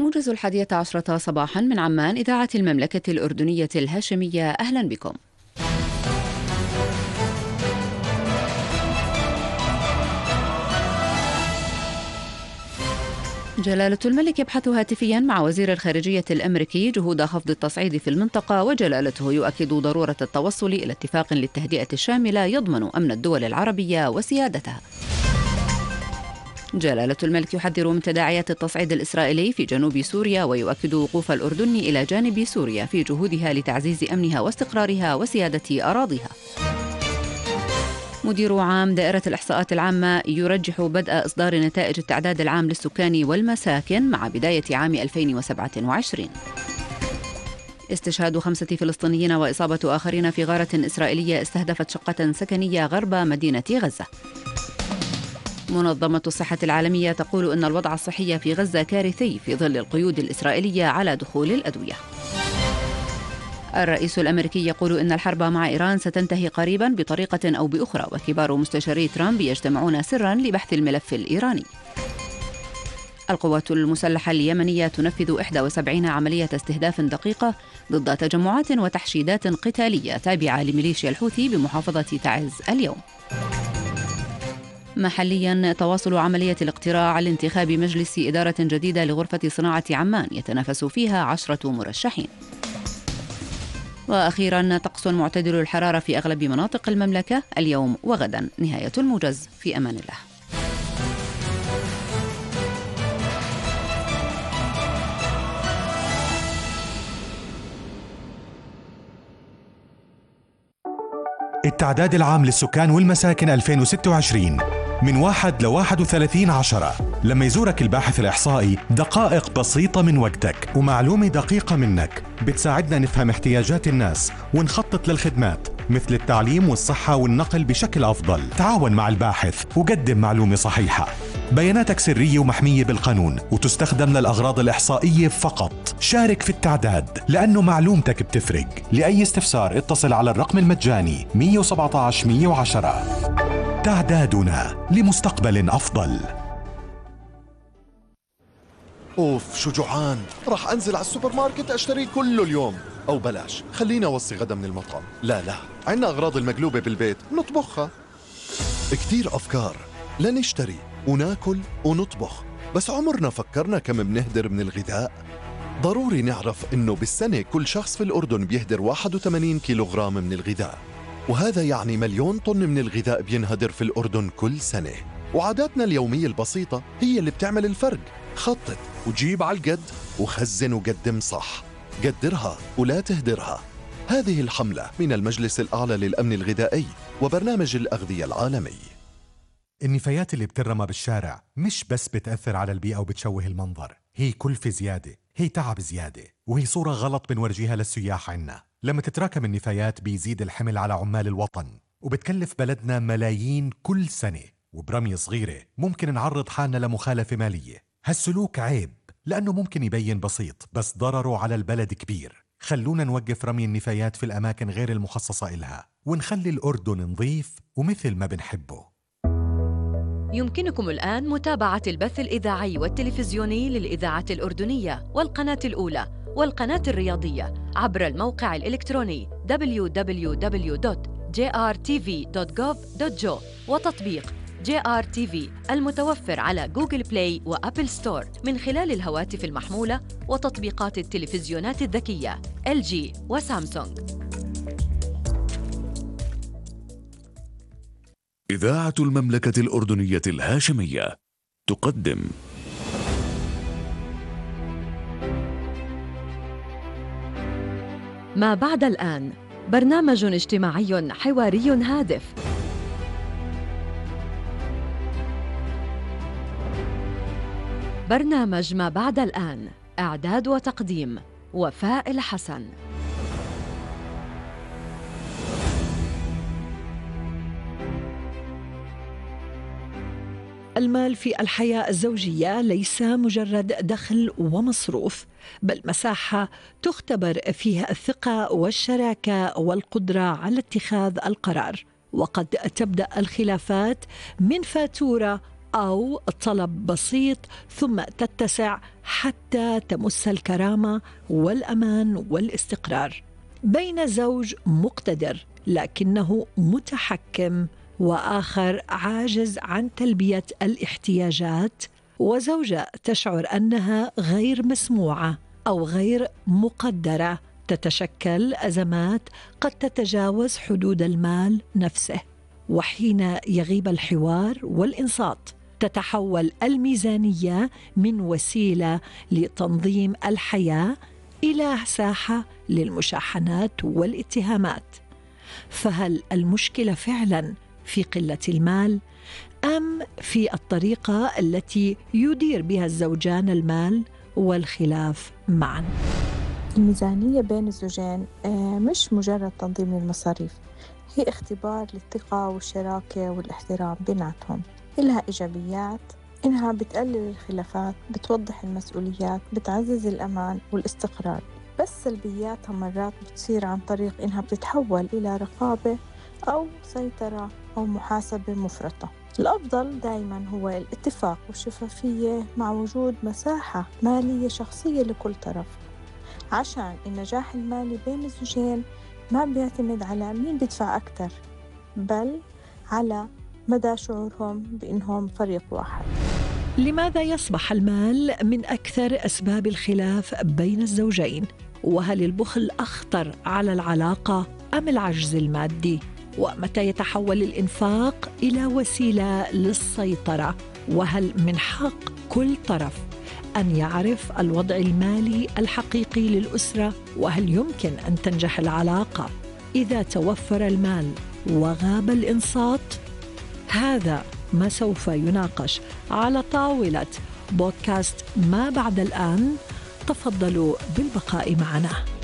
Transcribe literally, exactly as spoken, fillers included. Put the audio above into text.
موجز الحادية عشرة صباحا من عمان، إذاعة المملكة الأردنية الهاشمية. أهلا بكم. جلالة الملك يبحث هاتفيا مع وزير الخارجية الأمريكي جهود خفض التصعيد في المنطقة، وجلالته يؤكد ضرورة التوصل إلى اتفاق للتهدئة الشاملة يضمن أمن الدول العربية وسيادتها. جلالة الملك يحذر من تداعيات التصعيد الإسرائيلي في جنوب سوريا، ويؤكد وقوف الأردن إلى جانب سوريا في جهودها لتعزيز أمنها واستقرارها وسيادة أراضيها. مدير عام دائرة الإحصاءات العامة يرجح بدء إصدار نتائج التعداد العام للسكان والمساكن مع بداية عام ألفين وسبعة وعشرين. استشهاد خمسة فلسطينيين وإصابة آخرين في غارة إسرائيلية استهدفت شقة سكنية غرب مدينة غزة. منظمة الصحة العالمية تقول إن الوضع الصحي في غزة كارثي في ظل القيود الإسرائيلية على دخول الأدوية. الرئيس الأمريكي يقول إن الحرب مع إيران ستنتهي قريبا بطريقة أو بأخرى، وكبار مستشاري ترامب يجتمعون سرا لبحث الملف الإيراني. القوات المسلحة اليمنية تنفذ إحدى وسبعين عملية استهداف دقيقة ضد تجمعات وتحشيدات قتالية تابعة لميليشيا الحوثي بمحافظة تعز اليوم. محليا، تواصل عملية الاقتراع لانتخاب مجلس إدارة جديدة لغرفة صناعة عمان يتنافس فيها عشرة مرشحين. وأخيرا، طقس معتدل الحرارة في أغلب مناطق المملكة اليوم وغدا. نهاية الموجز، في أمان الله. التعداد العام للسكان والمساكن ألفين وستة وعشرين من واحد لواحد وثلاثين عشرة. لما يزورك الباحث الإحصائي دقائق بسيطة من وقتك ومعلومة دقيقة منك بتساعدنا نفهم احتياجات الناس ونخطط للخدمات مثل التعليم والصحة والنقل بشكل أفضل. تعاون مع الباحث وقدم معلومة صحيحة. بياناتك سرية ومحمية بالقانون وتستخدم للأغراض الإحصائية فقط. شارك في التعداد لأنه معلومتك بتفرق. لأي استفسار اتصل على الرقم المجاني مية وسبعة عشر مية وعشرة. تعدادنا لمستقبل أفضل. أوف شو جوعان، راح أنزل على السوبر ماركت أشتري كله اليوم. أو بلاش، خلينا أوصي غدا من المطعم. لا لا، عنا أغراض المقلوبة بالبيت نطبخها. كتير أفكار لنشتري وناكل ونطبخ، بس عمرنا فكرنا كم بنهدر من الغذاء؟ ضروري نعرف إنه بالسنة كل شخص في الأردن بيهدر واحد وثمانين كيلوغرام من الغذاء، وهذا يعني مليون طن من الغذاء بينهدر في الأردن كل سنة. وعاداتنا اليومية البسيطة هي اللي بتعمل الفرق. خطط وجيب على القد وخزن وقدم صح. قدرها ولا تهدرها. هذه الحملة من المجلس الأعلى للأمن الغذائي وبرنامج الأغذية العالمي. النفايات اللي بترمى بالشارع مش بس بتأثر على البيئة وبتشوه المنظر، هي كلفة زيادة، هي تعب زيادة، وهي صورة غلط بنورجيها للسياح عنا. لما تتراكم النفايات بيزيد الحمل على عمال الوطن وبتكلف بلدنا ملايين كل سنة، وبرمية صغيرة ممكن نعرض حالنا لمخالفة مالية. هالسلوك عيب لأنه ممكن يبين بسيط بس ضرره على البلد كبير. خلونا نوقف رمي النفايات في الأماكن غير المخصصة إلها ونخلي الأردن نظيف ومثل ما بنحبه. يمكنكم الآن متابعة البث الإذاعي والتلفزيوني للإذاعة الأردنية والقناة الأولى والقناة الرياضية عبر الموقع الإلكتروني دبليو دبليو دبليو دوت جي آر تي في دوت جوف دوت جي او وتطبيق جي آر تي في المتوفر على جوجل بلاي وأبل ستور من خلال الهواتف المحمولة وتطبيقات التلفزيونات الذكية إل جي وسامسونج. إذاعة المملكة الأردنية الهاشمية تقدم ما بعد الآن، برنامج اجتماعي حواري هادف. برنامج ما بعد الآن، إعداد وتقديم وفاء الحسن. المال في الحياة الزوجية ليس مجرد دخل ومصروف، بل مساحة تختبر فيها الثقة والشراكة والقدرة على اتخاذ القرار. وقد تبدأ الخلافات من فاتورة أو طلب بسيط ثم تتسع حتى تمس الكرامة والأمان والاستقرار. بين زوج مقتدر لكنه متحكم وآخر عاجز عن تلبية الاحتياجات، وزوجة تشعر أنها غير مسموعة أو غير مقدرة، تتشكل أزمات قد تتجاوز حدود المال نفسه. وحين يغيب الحوار والإنصات تتحول الميزانية من وسيلة لتنظيم الحياة إلى ساحة للمشاحنات والاتهامات. فهل المشكلة فعلاً في قلة المال أم في الطريقة التي يدير بها الزوجان المال والخلاف معاً؟ الميزانية بين الزوجين مش مجرد تنظيم للمصاريف، هي اختبار للثقة والشراكة والاحترام بيناتهم. إلها إيجابيات إنها بتقلل الخلافات، بتوضح المسؤوليات، بتعزز الأمان والاستقرار. بس سلبياتها مرات بتصير عن طريق إنها بتتحول إلى رقابة أو سيطرة أو محاسبة مفرطة. الأفضل دايماً هو الاتفاق والشفافية مع وجود مساحة مالية شخصية لكل طرف، عشان النجاح المالي بين الزوجين ما بيعتمد على مين بيدفع أكتر، بل على مدى شعورهم بأنهم فريق واحد. لماذا يصبح المال من أكثر أسباب الخلاف بين الزوجين؟ وهل البخل أخطر على العلاقة أم العجز المادي؟ ومتى يتحول الإنفاق إلى وسيلة للسيطرة؟ وهل من حق كل طرف أن يعرف الوضع المالي الحقيقي للأسرة؟ وهل يمكن أن تنجح العلاقة إذا توفر المال وغاب الإنصات؟ هذا ما سوف يناقش على طاولة بودكاست ما بعد الآن. تفضلوا بالبقاء معنا.